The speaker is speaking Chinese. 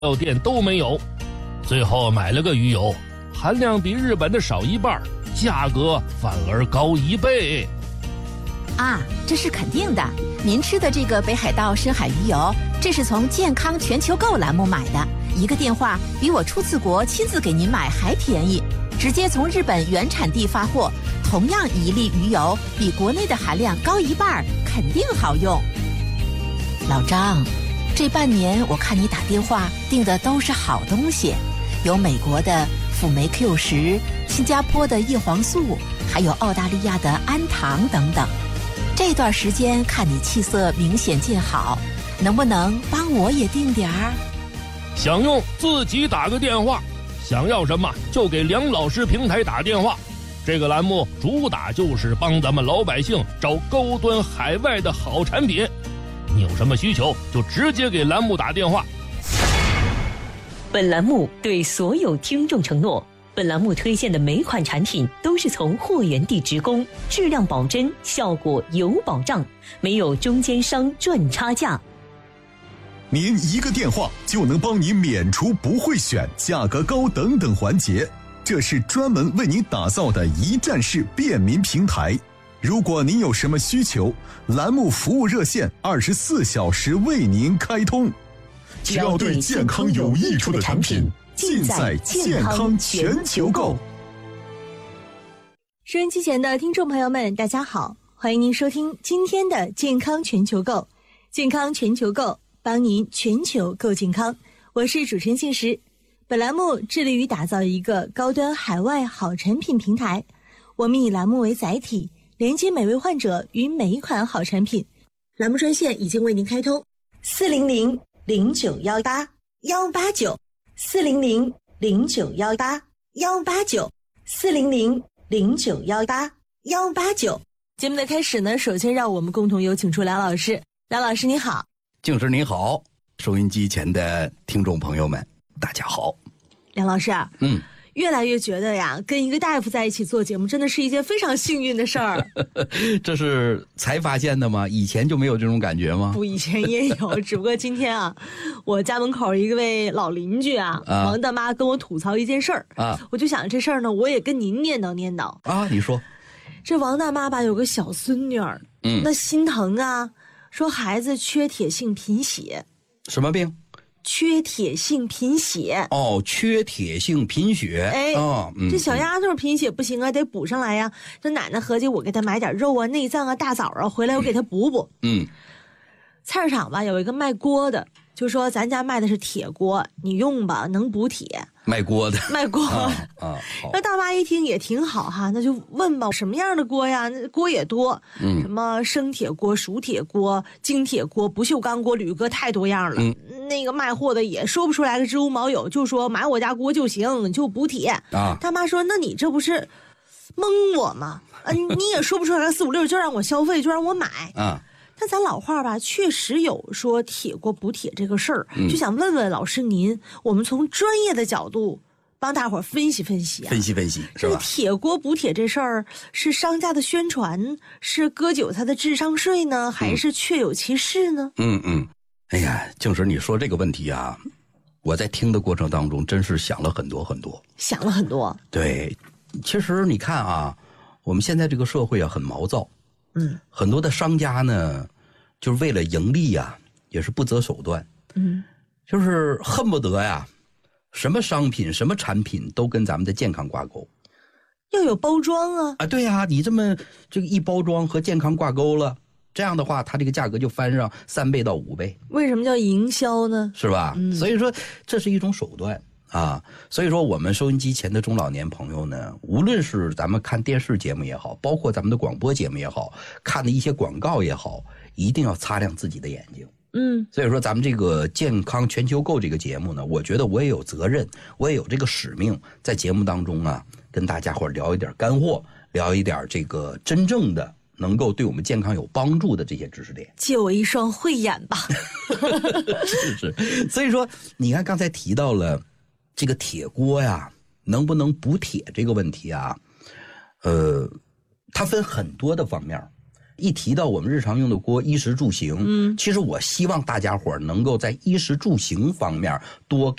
料店都没有。最后买了个鱼油，含量比日本的少一半，价格反而高1倍。 啊，这是肯定的。您吃的这个北海道深海鱼油，这是从健康全球购栏目买的，一个电话比我出次国亲自给您买还便宜，直接从日本原产地发货，同样1粒鱼油比国内的含量高1半，肯定好用。老张，这半年我看你打电话订的都是好东西，有美国的辅酶 Q10，新加坡的叶黄素，还有澳大利亚的氨糖等等。这段时间看你气色明显见好，能不能帮我也订点儿？ 想用自己打个电话，想要什么就给梁老师平台打电话。这个栏目主打就是帮咱们老百姓找高端海外的好产品，你有什么需求就直接给栏目打电话。 本栏目对所有听众承诺，本栏目推荐的每款产品都是从货源地直供，质量保真，效果有保障，没有中间商赚差价。 您一个电话就能帮你免除不会选、价格高等等环节，这是专门为您打造的一站式便民平台。如果您有什么需求，栏目服务热线24小时为您开通。只要对健康有益处的产品，尽在健康全球购。 收音机前的听众朋友们，大家好，欢迎您收听今天的健康全球购。健康全球购，帮您全球购健康。我是主持人杏石。本栏目致力于打造一个高端海外好产品平台，我们以栏目为载体，连接每位患者与每一款好产品。栏目专线已经为您开通，400-0918-189，400-0918-189，400-0918-189。节目的开始呢，首先让我们共同有请出梁老师。梁老师你好。 静师你好，收音机前的听众朋友们大家好。 梁老师，越来越觉得呀，跟一个大夫在一起做节目真的是一件非常幸运的事儿。 这是才发现的吗？以前就没有这种感觉吗？ 不，以前也有，只不过今天啊，我家门口一位老邻居王大妈跟我吐槽一件事儿我就想这事儿呢，我也跟您念叨念叨啊。你说， 这王大妈吧有个小孙女儿，那心疼啊，说孩子缺铁性贫血。 什么病？ 缺铁性贫血。 哦，缺铁性贫血。 这小丫头贫血不行啊，得补上来呀。这奶奶合计我给她买点肉啊、内脏啊、大枣啊，回来我给她补补。菜市场吧有一个卖锅的，就说咱家卖的是铁锅，你用吧，能补铁。 卖锅的， 卖锅那大妈一听也挺好哈，那就问吧，什么样的锅呀？那锅也多，什么生铁锅、熟铁锅、精铁锅、不锈钢锅、铝锅，太多样了。那个卖货的也说不出来个知无毛有，就说买我家锅就行，就补铁大妈说，那你这不是蒙我吗？你也说不出来个4、5、6，就让我消费，就让我买但咱老话吧，确实有说铁锅补铁这个事儿，就想问问老师您，我们从专业的角度帮大伙儿分析分析分析， 这个铁锅补铁这事儿是商家的宣传，是割韭菜的智商税呢，还是确有其事呢？ 哎呀，静师，你说这个问题啊，我在听的过程当中真是想了很多很多。 想了很多。 对，其实你看啊，我们现在这个社会啊很毛躁。很多的商家呢，就是为了盈利啊，也是不择手段。就是恨不得呀，什么商品、什么产品都跟咱们的健康挂钩， 要有包装啊。 对呀，你这么这个一包装和健康挂钩了，这样的话，它这个价格就翻上3倍到5倍。 为什么叫营销呢？ 是吧？所以说这是一种手段。所以说我们收音机前的中老年朋友呢，无论是咱们看电视节目也好，包括咱们的广播节目也好，看的一些广告也好，一定要擦亮自己的眼睛。所以说咱们这个健康全球购这个节目呢，我觉得我也有责任，我也有这个使命，在节目当中啊，跟大家伙聊一点干货，聊一点这个真正的能够对我们健康有帮助的这些知识点。 借我一双慧眼吧。 是。所以说你看刚才提到了这个铁锅呀，能不能补铁这个问题啊，它分很多的方面。 一提到我们日常用的锅，衣食住行，其实我希望大家伙能够在衣食住行方面多